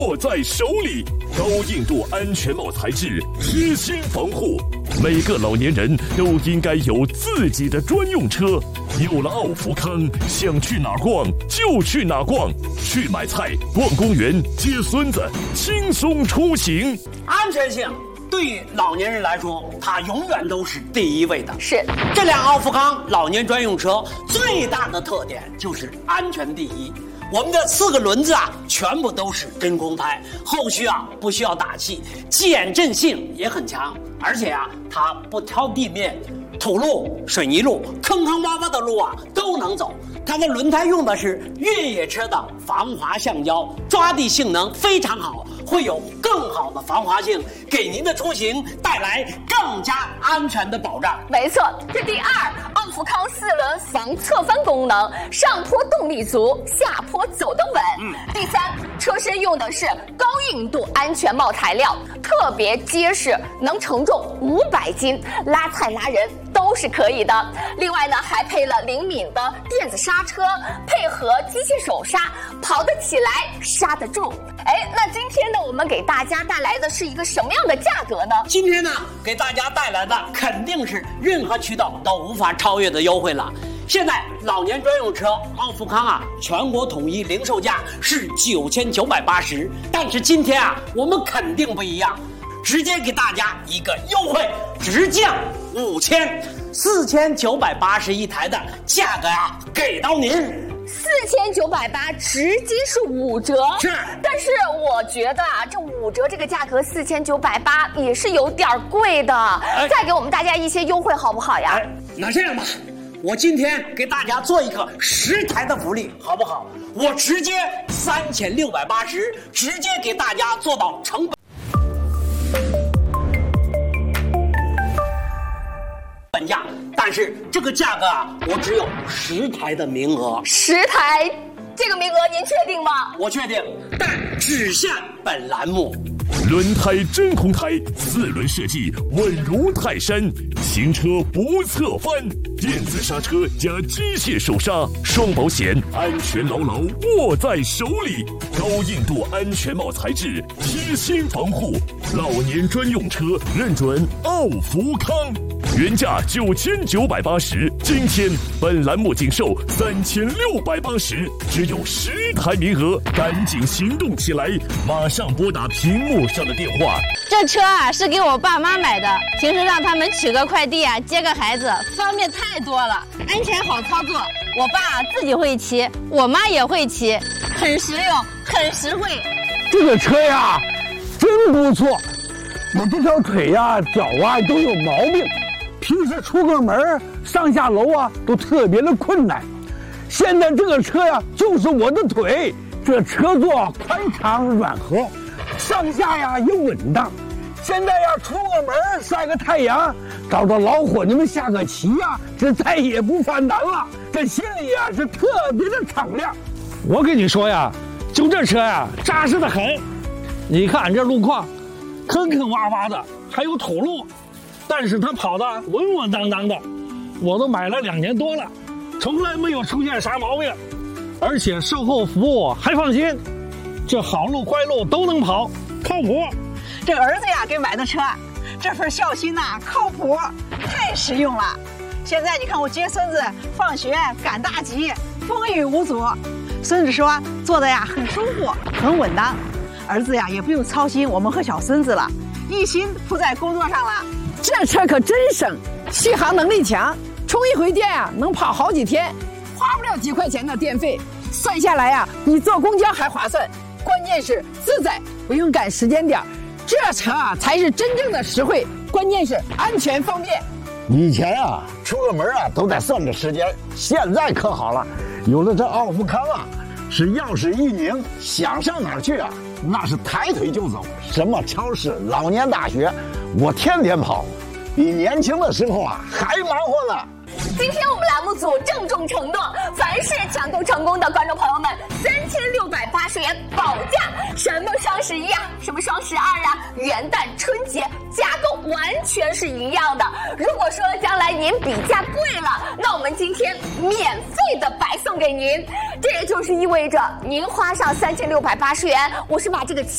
握在手里，高硬度安全帽材质，贴心防护。每个老年人都应该有自己的专用车。有了奥福康，想去哪逛就去哪逛，去买菜、逛公园、接孙子，轻松出行。 安全性对于老年人来说，它永远都是第一位的。 是， 这辆奥福康老年专用车最大的特点就是安全第一。我们的4个轮子啊，全部都是真空胎，后续啊不需要打气，减震性也很强，而且啊它不挑地面，土路、水泥路、坑坑洼洼的路啊都能走。它的轮胎用的是越野车的防滑橡胶，抓地性能非常好，会有更好的防滑性，给您的出行带来更加安全的保障。 没错，这第2，奥福康4轮防侧翻功能，上坡动力足，下坡走得稳。第3，车身用的是高硬度安全帽材料，特别结实，能承重500斤，拉菜拉人都是可以的。另外呢，还配了灵敏的电子刹车，配合机械手刹，跑得起来，刹得住。那今天呢，我们给大家带来的是一个什么样的价格呢？ 今天呢，给大家带来的肯定是任何渠道都无法超越的优惠了。现在老年专用车奥福康啊，全国统一零售价是9980，但是今天啊，我们肯定不一样，直接给大家一个优惠，直降5000，4980一台的价格啊，给到您。 4980直接是5折， 是， 但是我觉得啊，这5折这个价格4980也是有点贵的，再给我们大家一些优惠好不好呀？ 那这样吧，我今天给大家做一个10台的福利，好不好？我直接3680，直接给大家做到成本价，但是这个价格啊，我只有10台的名额。 10台，这个名额您确定吗？ 我确定，但只限本栏目。 轮胎真空胎，4轮设计稳如泰山，行车不侧翻，电子刹车加机械手刹，双保险，安全牢牢握在手里。高硬度安全帽材质，贴心防护，老年专用车认准奥福康。原价9980，今天本栏目仅售3680，只有10台名额，赶紧行动起来！马上拨打屏幕上的电话。 这车啊是给我爸妈买的，平时让他们取个快递啊，接个孩子，方便太多了，安全好操作。我爸自己会骑，我妈也会骑，很实用，很实惠。 这个车呀，真不错。我这条腿呀、脚啊都有毛病。平时出个门上下楼啊都特别的困难，现在这个车呀就是我的腿，这车座宽敞软和，上下呀也稳当。现在呀出个门晒个太阳，找着老伙计们下个棋呀，这再也不犯难了，这心里呀是特别的敞亮。我跟你说呀，就这车呀扎实的很，你看这路况坑坑洼洼的，还有土路，但是它跑得稳稳当当的，我都买了2年多了，从来没有出现啥毛病，而且售后服务还放心，这好路坏路都能跑，靠谱。 这儿子呀给买的车，这份孝心呐、靠谱，太实用了。现在你看我接孙子放学赶大集，风雨无阻。孙子说坐的呀很舒服，很稳当。儿子呀也不用操心我们和小孙子了，一心扑在工作上了。 这车可真省，续航能力强，充一回电啊能跑好几天，花不了几块钱的电费，算下来呀比坐公交还划算。关键是自在，不用赶时间点，这车啊才是真正的实惠，关键是安全方便。 以前啊出个门啊都得算着时间，现在可好了，有了这奥福康啊，是钥匙一拧，想上哪儿去啊那是抬腿就走，什么超市、老年大学，我天天跑，比年轻的时候啊还忙活呢。 今天我们栏目组郑重承诺，凡是抢购成功的观众朋友们，3680元保价。什么双11啊，什么双12啊，元旦、春节加购完全是一样的。如果说将来您比价贵了，那我们今天免费的白送给您。这也就是意味着您花上3680元，我是把这个